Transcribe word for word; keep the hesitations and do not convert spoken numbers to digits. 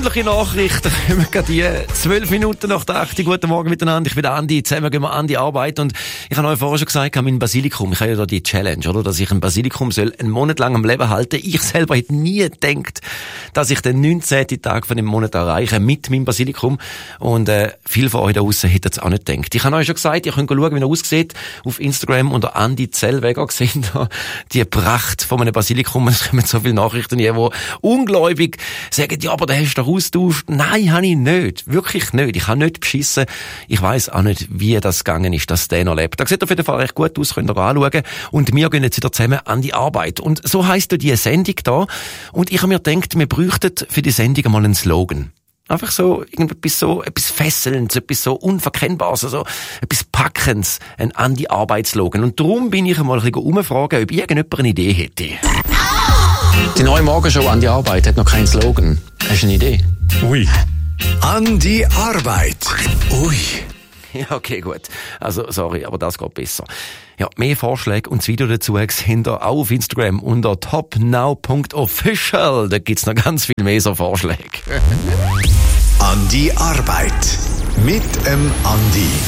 Freundliche Nachrichten kommen gerade die zwölf Minuten nach der acht. Guten Morgen miteinander. Ich bin Andi. Zusammen gehen wir an die Arbeit. Und ich habe euch vorher schon gesagt, mein Basilikum, ich habe ja da die Challenge, oder? Dass ich ein Basilikum soll einen Monat lang am Leben halten. Ich selber hätte nie gedacht, dass ich den neunzehnten Tag von dem Monat erreiche mit meinem Basilikum. Und äh, viele von euch da draussen hätten es auch nicht gedacht. Ich habe euch schon gesagt, ihr könnt schauen, wie er aussieht. Auf Instagram unter Andi Zellweger gesehen da die Pracht von einem Basilikum. Es kommen so viele Nachrichten hier, die ungläubig sagen, ja, aber den hast du doch austauscht. Nein, habe ich nicht. Wirklich nicht. Ich habe nicht beschissen. Ich weiss auch nicht, wie das gegangen ist, dass der noch lebt. Das sieht auf jeden Fall recht gut aus, könnt ihr anschauen. Und wir gehen jetzt wieder zusammen an die Arbeit. Und so heisst ja die Sendung da. Und ich habe mir gedacht, wir bräuchten für die Sendung mal einen Slogan. Einfach so, irgendetwas so, etwas Fesselndes, etwas so Unverkennbares, also etwas Packendes, ein Andi-Arbeitsslogan. Und darum bin ich einmal ein bisschen umfragen, ob irgendjemand eine Idee hätte. Die neue Morgenshow an die Arbeit hat noch keinen Slogan. Hast du eine Idee? Ui. An die Arbeit. Ui. Ja, okay, gut. Also, sorry, aber das geht besser. Ja, mehr Vorschläge und das Video dazu seht ihr auch auf Instagram unter topnow punkt official. Da gibt's noch ganz viel mehr so Vorschläge. An die Arbeit. Mit dem Andi.